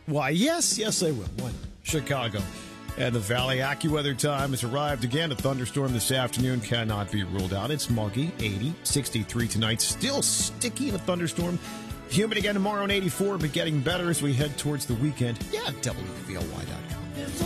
Why, yes, I will. Why not? Chicago and the Valley. AccuWeather time has arrived again. A thunderstorm this afternoon cannot be ruled out. It's muggy, 80, 63 tonight. Still sticky in a thunderstorm. Humid again tomorrow and 84, but getting better as we head towards the weekend. Yeah, WVLY.com.